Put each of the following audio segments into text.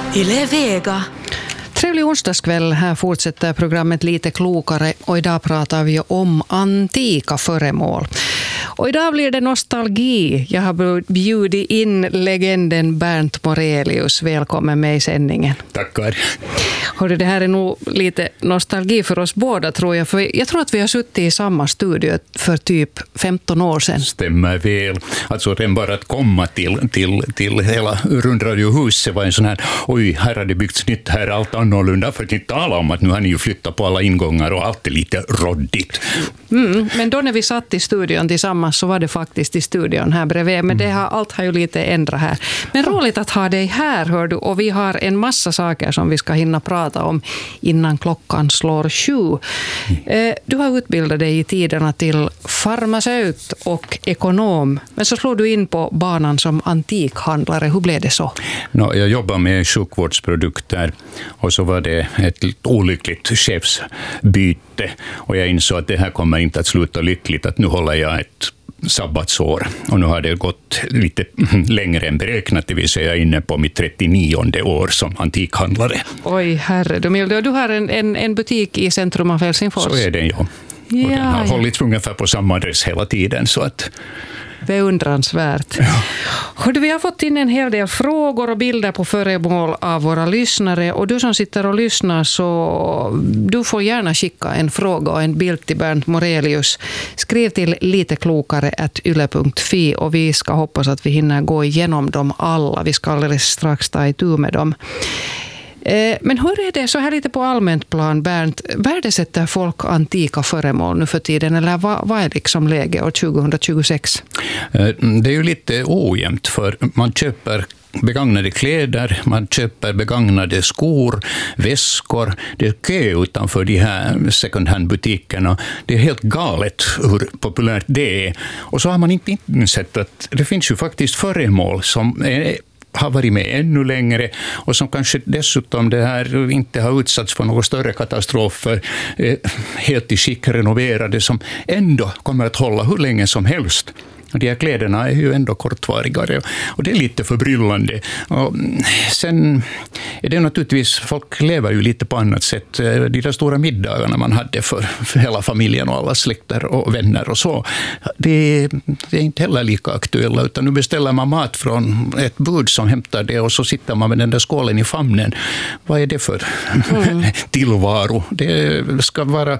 Yle Vega. Trevlig onsdagskväll, här fortsätter programmet Lite klokare och idag pratar vi om antika föremål. Och idag blir det nostalgi. Jag har bjudit in legenden Bernt Morelius. Välkommen med i sändningen. Tackar. Hörde, det här är nog lite nostalgi för oss båda, tror jag. För jag tror att vi har suttit i samma studio för typ 15 år sedan. Stämmer väl. Alltså den bara att komma till hela rundradiohuset var en sån här, oj, här har det byggts nytt, här är allt annorlunda, för att inte tala om att nu har ni ju flyttat på alla ingångar och allt är lite roddigt. Men då när vi satt i studion tillsammans så var det faktiskt i studion här bredvid. Men allt har ju lite ändrat här. Men roligt att ha dig här, hör du. Och vi har en massa saker som vi ska hinna prata om innan klockan slår 7. Du har utbildat dig i tiderna till farmaceut och ekonom. Men så slår du in på banan som antikhandlare. Hur blev det så? Jag jobbar med sjukvårdsprodukter och så var det ett olyckligt chefsbyte. Och jag insåg att det här kommer inte att sluta lyckligt, att nu håller jag ett sabbatsår. Och nu har det gått lite längre än beräknat, det vill säga inne på mitt 39:e år som antikhandlare. Oj, herre. Du har en butik i centrum av Helsingfors. Så är det, ja. Och den har hållits ungefär på samma adress hela tiden, så att... Beundransvärt. Ja. Hörde, vi har fått in en hel del frågor och bilder på föremål av våra lyssnare. Och du som sitter och lyssnar, så du får gärna skicka en fråga och en bild till Bernt Morelius. Skriv till liteklokare@yle.fi och vi ska hoppas att vi hinner gå igenom dem alla. Vi ska alldeles strax ta itu med dem. Men hur är det så här lite på allmänt plan, Bernt? Värdesätter folk antika föremål nu för tiden, eller vad är liksom läge år 2026? Det är ju lite ojämnt, för man köper begagnade kläder, man köper begagnade skor, väskor. Det är kö utanför de här second hand-butikerna. Det är helt galet hur populärt det är. Och så har man inte insett att det finns ju faktiskt föremål som har varit med ännu längre och som kanske dessutom det här inte har utsatts för några större katastrofer, helt i skick renoverade, som ändå kommer att hålla hur länge som helst. De här kläderna är ju ändå kortvarigare och det är lite förbryllande. Och sen är det naturligtvis, folk lever ju lite på annat sätt. De där stora middagarna man hade för hela familjen och alla släkter och vänner och så, det är inte heller lika aktuella, utan nu beställer man mat från ett bud som hämtar det och så sitter man med den där skålen i famnen. Vad är det för tillvaro? Det ska vara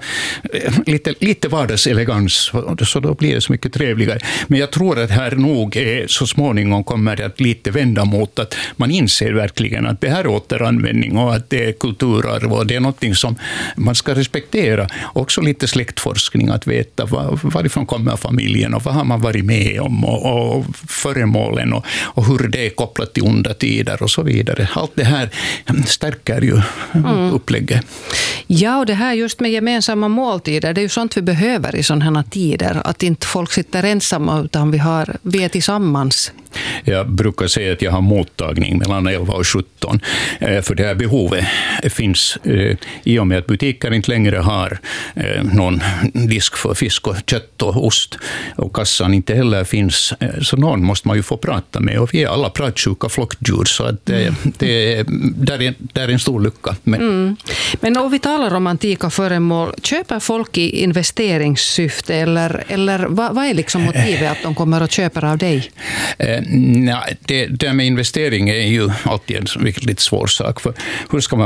lite vardagselegans, så då blir det så mycket trevligare. Men jag tror att här nog så småningom kommer det att lite vända mot att man inser verkligen att det här är återanvändning och att det är kulturarv och det är något som man ska respektera. Också lite släktforskning, att veta varifrån kommer familjen och vad har man varit med om och föremålen och hur det är kopplat till onda tider och så vidare. Allt det här stärker ju upplägget. Ja, och det här just med gemensamma måltider, det är ju sånt vi behöver i sådana här tider. Att inte folk sitter ensamma utan vi är tillsammans. Jag brukar säga att jag har mottagning mellan 11 och 17. För det här behovet finns i och med att butiker inte längre har någon disk för fisk och kött och ost. Och kassan inte heller finns. Så någon måste man ju få prata med. Och vi är alla pratsjuka flockdjur. Så att det är en stor lucka. Men om vi talar om antika föremål, köper folk i investeringssyfte? Eller vad är liksom motivet att de kommer och köper av dig? Det med investering är ju alltid en väldigt svår sak. För hur ska man